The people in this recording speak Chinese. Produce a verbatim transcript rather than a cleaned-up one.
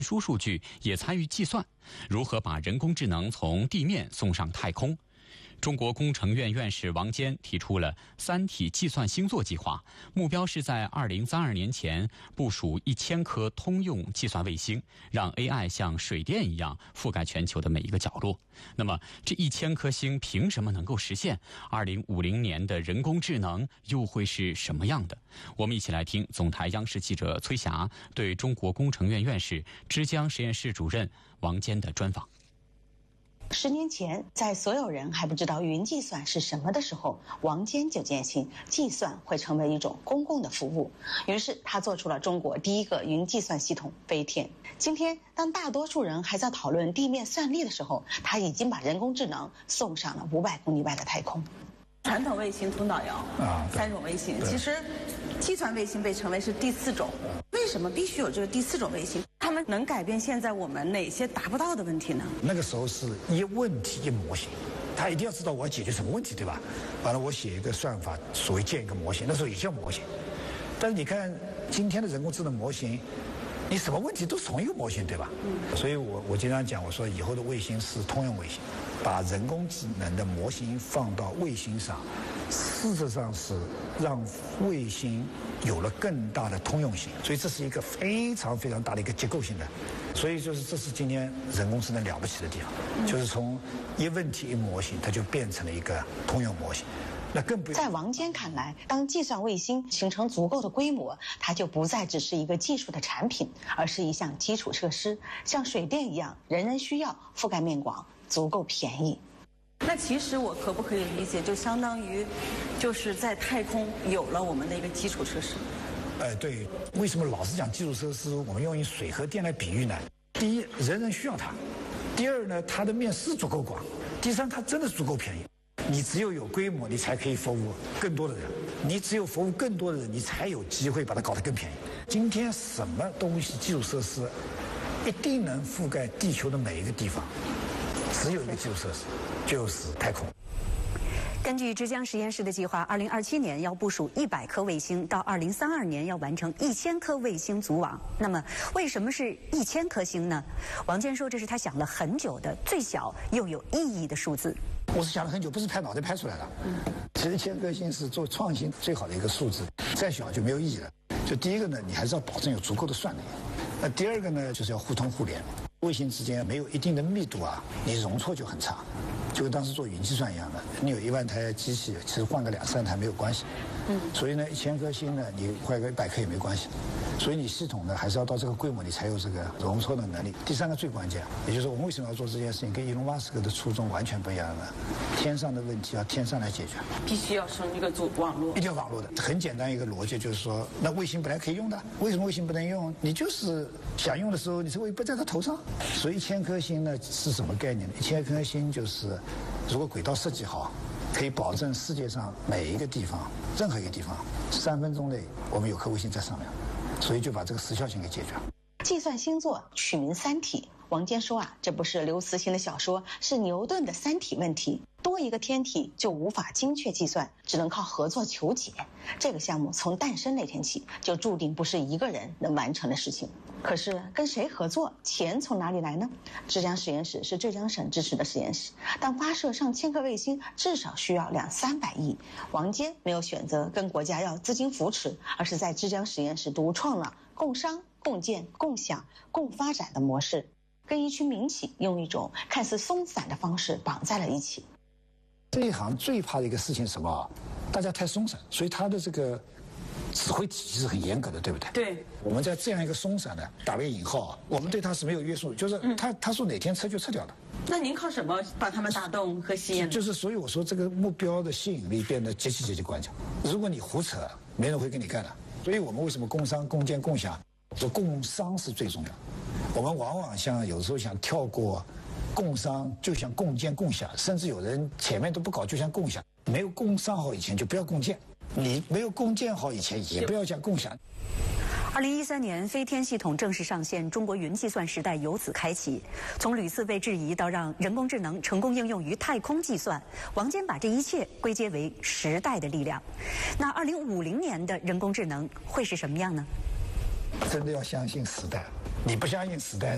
输数据也参与计算，如何把人工智能从地面送上太空。中国工程院院士王坚提出了三体计算星座计划，目标是在二零三二年前部署一千颗通用计算卫星，让 A I 像水电一样覆盖全球的每一个角落。那么这一千颗星凭什么能够实现？二零五零年的人工智能又会是什么样的？我们一起来听总台央视记者崔霞对中国工程院院士、之江实验室主任王坚的专访。 十年前，在所有人还不知道云计算是什么的时候，王坚就坚信计算会成为一种公共的服务。于是他做出了中国第一个云计算系统飞天。今天，当大多数人还在讨论地面算力的时候，他已经把人工智能送上了五百公里外的太空。 传统卫星、通导遥啊，三种卫星，其实计算卫星被称为是第四种。为什么必须有这个第四种卫星？它们能改变现在我们哪些达不到的问题呢？ 那个时候是一问题一模型，他一定要知道我要解决什么问题，对吧？完了，我写一个算法，所谓建一个模型，那时候也叫模型。但是你看今天的人工智能模型，你什么问题都是同一个模型，对吧？嗯。所以我我经常讲，我说以后的卫星是通用卫星，把人工智能的模型放到卫星上，事实上是让卫星有了更大的通用性，所以这是一个非常非常大的一个结构性的，所以就是这是今天人工智能了不起的地方，嗯、就是从一问题一模型，它就变成了一个通用模型。那更不在王坚看来，当计算卫星形成足够的规模，它就不再只是一个技术的产品，而是一项基础设施，像水电一样，人人需要，覆盖面广，足够便宜。 那其实我可不可以理解，就相当于，就是在太空有了我们的一个基础设施？ 呃，对。为什么老是讲基础设施？我们用水和电来比喻呢？第一，人人需要它；第二呢，它的面是足够广；第三，它真的足够便宜。你只有有规模，你才可以服务更多的人；你只有服务更多的人，你才有机会把它搞得更便宜。今天什么东西基础设施一定能覆盖地球的每一个地方？只有一个基础设施，就是太空。 根据之江实验室的计划，二零二七年要部署一百颗卫星，到二零三二年要完成一千颗卫星组网。那么，为什么是一千颗星呢？王坚说，这是他想了很久的最小又有意义的数字。 我是想了很久，不是拍脑袋拍出来的。嗯，其实一千颗星是做创新最好的一个数字，再小就没有意义了。就第一个呢，你还是要保证有足够的算力；那第二个呢，就是要互通互联。卫星之间没有一定的密度啊，你容错就很差，就跟当时做云计算一样的。你有一万台机器，其实换个两三台没有关系。嗯，所以呢，一千颗星呢，你换个一百颗也没关系。所以你系统呢，还是要到这个规模，你才有这个容错的能力。第三个最关键，也就是我们为什么要做这件事情，跟伊隆马斯克的初衷完全不一样的。天上的问题要天上来解决， 必须要生一个组网络， 一定要网络的。很简单一个逻辑就是说，那卫星本来可以用的，为什么卫星不能用？你就是想用的时候，你这个不在它头上。所以一千颗星呢是什么概念呢？一千颗星就是，如果轨道设计好，可以保证世界上每一个地方，任何一个地方，三分钟内我们有颗卫星在上面，所以就把这个时效性给解决了。 计算星座取名三体，王坚说啊，这不是刘慈欣的小说，是牛顿的三体问题。多一个天体就无法精确计算，只能靠合作求解。这个项目从诞生那天起，就注定不是一个人能完成的事情。可是跟谁合作，钱从哪里来呢？浙江实验室是浙江省支持的实验室，但发射上千颗卫星至少需要两三百亿。王坚没有选择跟国家要资金扶持，而是在浙江实验室独创了共商、共建、共享、共发展的模式，跟一群民企用一种看似松散的方式绑在了一起。 这一行最怕的一个事情是什么？大家太松散，所以他的这个指挥体系是很严格的，对不对？ 对。 我们在这样一个松散的打个引号，我们对他是没有约束，就是他、嗯、他说哪天撤就撤掉的。 那您靠什么把他们打动和吸引？ 就是所以我说这个目标的吸引力变得极其极其关键。如果你胡扯，没人会跟你干的。所以我们为什么共商、共建、共享？说共商是最重要的。我们往往像有时候想跳过共商，就像共建、共享，甚至有人前面都不搞，就像共享。没有共商好以前就不要共建，你没有共建好以前也不要讲共享。 二零一三年，飞天系统正式上线，中国云计算时代由此开启。从屡次被质疑到让人工智能成功应用于太空计算，王坚把这一切归结为时代的力量。那二零五零年的人工智能会是什么样呢？ 真的要相信时代，你不相信时代，